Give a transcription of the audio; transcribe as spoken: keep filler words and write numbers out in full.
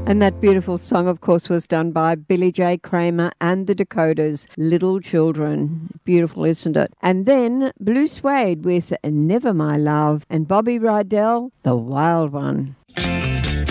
And that beautiful song, of course, was done by Billy J. Kramer and the Dakotas, Little Children. Beautiful, isn't it? And then Blue Suede with Never My Love and Bobby Rydell, The Wild One.